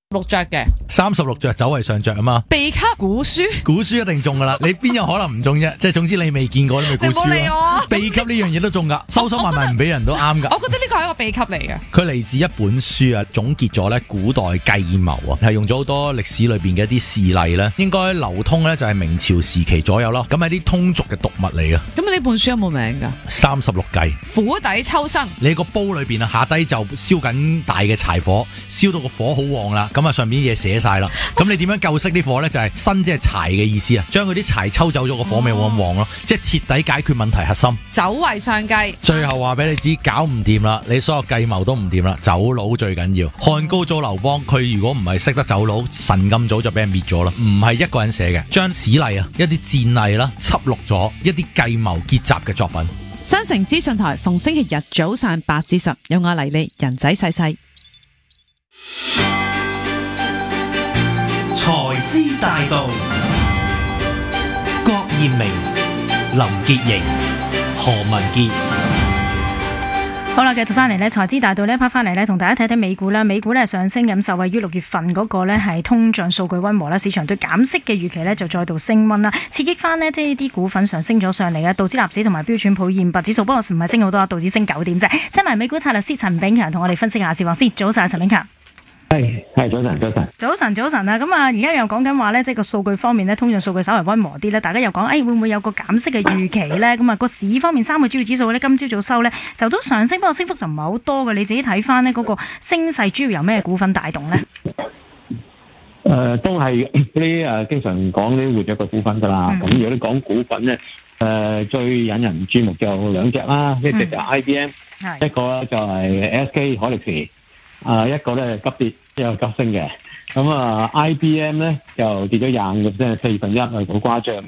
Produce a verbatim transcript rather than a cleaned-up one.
六着嘅， 三十六着走為上着啊嘛。 秘笈古書， 古書一定中噶啦，你邊有可能唔中啫？即係總之你未見過，你咪估書你冇理我啊。 秘笈呢樣嘢都中噶，收收埋埋唔俾人都啱噶。 我覺得呢個係一個秘笈嚟嘅。 佢嚟自一本書啊，總結咗咧古代計謀啊，係用咗好多歷史裏邊嘅一啲事例咧，應該流通咧就係明朝時期左右咯。咁係啲通俗嘅讀物嚟嘅。 咁呢本書有冇名噶？ 三十六計， 釜底抽薪。 你個煲裏邊啊，下低就燒緊大嘅柴火，燒到個火好旺啦，咁啊上面啲嘢寫晒啦。咁你點樣救熄啲火咧？就係薪即係柴嘅意思啊，將嗰啲柴抽走咗，個火咪冇咁旺咯，即係徹底解決問題核心。 走為上計。 最後話俾你知，搞唔掂啦，你所有計謀都唔掂啦，走佬最緊要。漢高祖劉邦，佢如果唔係識得走佬，神咁早就俾人滅咗啦。唔係一個人寫嘅，將史例啊，一啲戰例啦，輯錄咗一啲計謀結集嘅作品。 新城資訊台逢星期日早上八至十，有我黎利人仔細細。 財資大道，郭艷明、林潔瑩、何文傑。 好啦，繼續翻嚟呢財資大道呢一 part 翻嚟呢，同大家睇睇美股啦。美股呢上升，咁受惠於六月份嗰個呢係通脹數據溫和啦，市場對減息嘅預期呢就再度升溫啦，刺激翻呢即係啲股份上升咗上嚟嘅，道指、納指同埋標準普爾五百指數，不過唔係升好多，道指升九點啫。請埋美股策略師陳炳強同我哋分析下市況先。早晨，陳炳強。 係係早晨，早晨， 早晨，早晨啊！咁啊，而家又講緊話咧，即係個數據方面咧，通脹數據稍為溫和啲咧，大家又講，誒、哎、會唔會有個減息嘅預期咧？咁啊，個市方面三個主要指數咧，今朝早收咧就都上升，不過升幅就唔係好多嘅。你自己睇翻呢嗰個升勢主要由咩股份帶動咧？ 誒、呃，都係啲誒經常講啲活躍嘅股份噶啦。咁、嗯、如果你講股份咧，誒、呃、最引人注目就兩隻啦，一隻就 I B M，、嗯、一個咧就係 S K 海力士。啊，一個咧急跌，一個急升嘅。咁啊 ，I B M 咧就跌咗廿五個 percent，四分一係好誇張。